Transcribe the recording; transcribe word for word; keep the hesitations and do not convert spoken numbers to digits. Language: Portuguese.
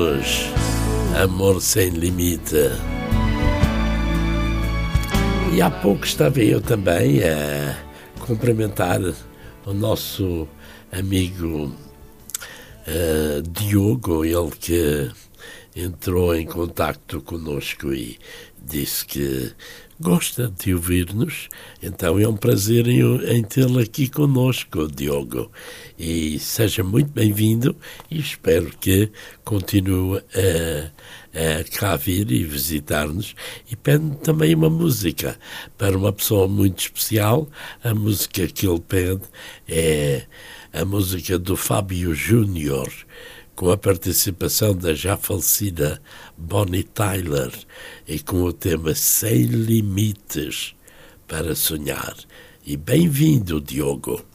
Amor Sem Limite. E há pouco estava eu também a cumprimentar o nosso amigo uh, Diogo, ele que entrou em contacto conosco e disse que gosta de ouvir-nos, então é um prazer em, em tê-lo aqui conosco, Diogo. E seja muito bem-vindo e espero que continue a, a cá vir e visitar-nos. E pede também uma música para uma pessoa muito especial. A música que ele pede é a música do Fábio Júnior, com a participação da já falecida Bonnie Tyler e com o tema Sem Limites para Sonhar. E bem-vindo, Diogo.